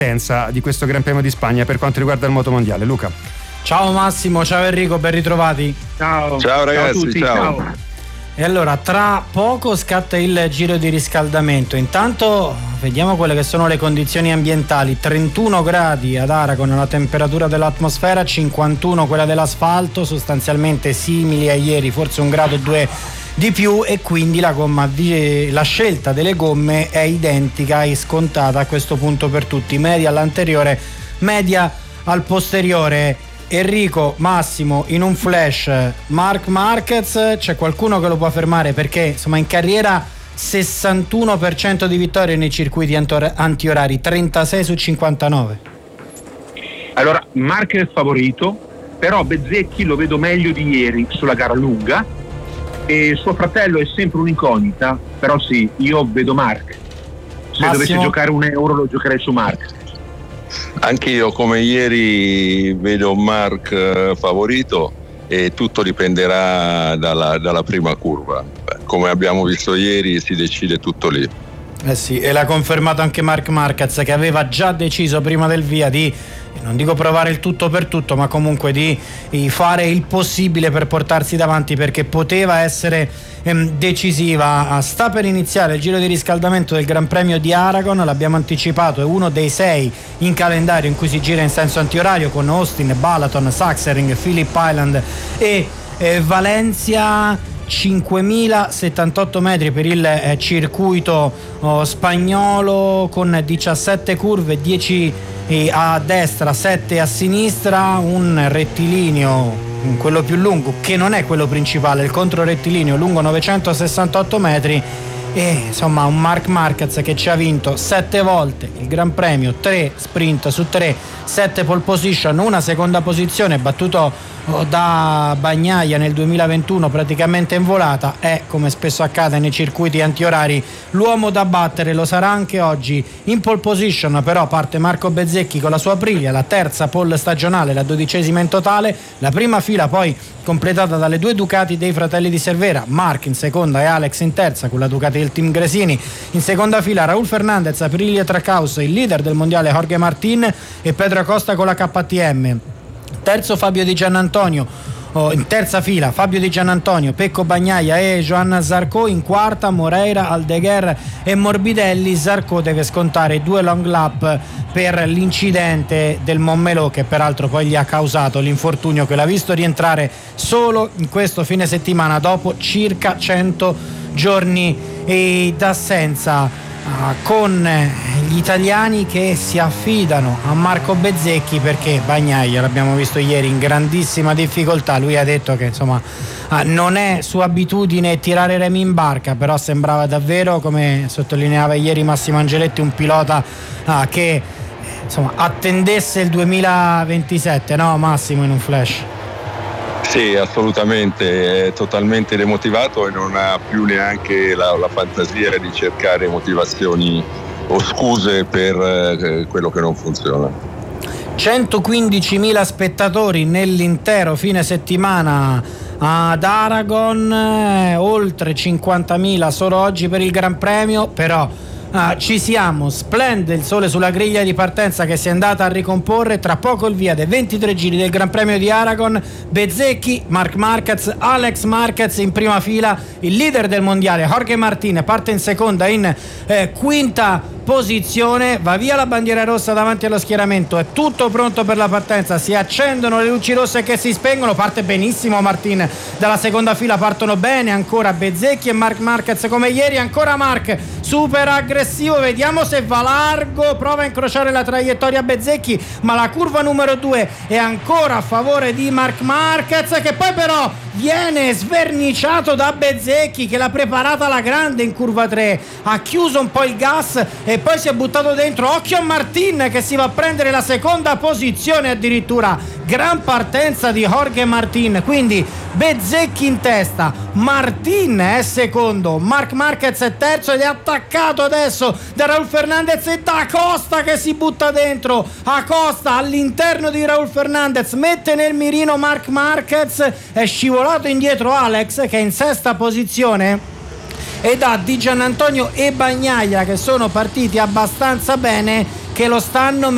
di questo Gran Premio di Spagna per quanto riguarda il motomondiale. Luca. Ciao Massimo, ciao Enrico, ben ritrovati. Ciao ragazzi, ciao a tutti, ciao. E allora, tra poco scatta il giro di riscaldamento. Intanto vediamo quelle che sono le condizioni ambientali. 31 gradi ad Aragon la temperatura dell'atmosfera, 51 quella dell'asfalto, sostanzialmente simili a ieri, forse 1 grado o 2 di più, e quindi la scelta delle gomme è identica e scontata a questo punto per tutti, media all'anteriore, media al posteriore. Enrico, Massimo, in un flash, Marc Marquez, c'è qualcuno che lo può fermare? Perché insomma in carriera 61% di vittorie nei circuiti antiorari, 36 su 59. Allora, Marquez favorito, però Bezzecchi lo vedo meglio di ieri sulla gara lunga e suo fratello è sempre un'incognita, però sì, io vedo Marc. Se Massimo? dovessi giocare €1 lo giocherei su Marc. Anche io come ieri vedo Marc favorito e tutto dipenderà dalla prima curva. Come abbiamo visto ieri si decide tutto lì. Sì, e l'ha confermato anche Marc Marquez, che aveva già deciso prima del via di, non dico provare il tutto per tutto, ma comunque di fare il possibile per portarsi davanti, perché poteva essere decisiva. Sta per iniziare il giro di riscaldamento del Gran Premio di Aragon, l'abbiamo anticipato, è uno dei 6 in calendario in cui si gira in senso antiorario, con Austin, Balaton, Sachsenring, Phillip Island e Valencia. 5.078 metri per il circuito spagnolo, con 17 curve, 10 a destra, 7 a sinistra, un rettilineo, quello più lungo, che non è quello principale, il controrettilineo lungo 968 metri. E insomma un Marc Marquez che ci ha vinto 7 volte il Gran Premio, 3 sprint su 3, 7 pole position, una seconda posizione, battuto da Bagnaia nel 2021 praticamente in volata. È, come spesso accade nei circuiti antiorari, l'uomo da battere. Lo sarà anche oggi. In pole position però parte Marco Bezzecchi con la sua Aprilia, la terza pole stagionale, la 12ª in totale. La prima fila poi completata dalle 2 Ducati dei fratelli di Cervera, Marc in seconda e Alex in terza con la Ducati del team Gresini. In seconda fila Raúl Fernández, Aprilia Trackhouse, il leader del mondiale Jorge Martín e Pedro Acosta con la KTM. Terzo Fabio Di Giannantonio, in terza fila Fabio Di Giannantonio, Pecco Bagnaia e Johanna Zarco. In quarta Moreira, Aldeguer e Morbidelli. Zarco deve scontare 2 long lap per l'incidente del Montmelò, che peraltro poi gli ha causato l'infortunio che l'ha visto rientrare solo in questo fine settimana dopo circa 100 giorni d'assenza. Con gli italiani che si affidano a Marco Bezzecchi, perché Bagnaia, l'abbiamo visto ieri, in grandissima difficoltà. Lui ha detto che insomma non è sua abitudine tirare remi in barca, però sembrava davvero, come sottolineava ieri Massimo Angeletti, un pilota che insomma attendesse il 2027, no Massimo, in un flash? Sì, assolutamente, è totalmente demotivato e non ha più neanche la fantasia di cercare motivazioni o scuse per quello che non funziona. 115.000 spettatori nell'intero fine settimana ad Aragon, oltre 50.000 solo oggi per il Gran Premio, però ci siamo, splende il sole sulla griglia di partenza che si è andata a ricomporre. Tra poco il via dei 23 giri del Gran Premio di Aragon. Bezzecchi, Marc Marquez, Alex Marquez in prima fila, il leader del mondiale Jorge Martín parte in seconda, in quinta posizione. Va via la bandiera rossa davanti allo schieramento, è tutto pronto per la partenza, si accendono le luci rosse che si spengono. Parte benissimo Martín, dalla seconda fila partono bene ancora Bezzecchi e Marc Marquez come ieri. Ancora Marc, super aggressivo, vediamo se va largo, prova a incrociare la traiettoria Bezzecchi, ma la curva numero 2 è ancora a favore di Marc Marquez, che poi però viene sverniciato da Bezzecchi, che l'ha preparata alla grande in curva 3, ha chiuso un po' il gas e poi si è buttato dentro. Occhio a Martín che si va a prendere la seconda posizione addirittura. Gran partenza di Jorge Martín, quindi Bezzecchi in testa, Martín è secondo, Marc Marquez è terzo ed è attaccato adesso da Raúl Fernández e da Acosta che si butta dentro. Acosta all'interno di Raúl Fernández mette nel mirino Marc Marquez, è scivolato indietro Alex che è in sesta posizione, e da Di Giannantonio e Bagnaia che sono partiti abbastanza bene, che lo stanno